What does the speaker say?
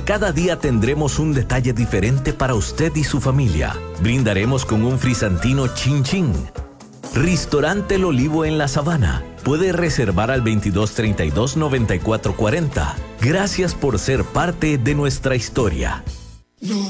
donde cada día tendremos un detalle diferente para usted y su familia. Brindaremos con un frisantino Chin Chin. Restaurante El Olivo en La Sabana. Puede reservar al 2232-9440. Gracias por ser parte de nuestra historia.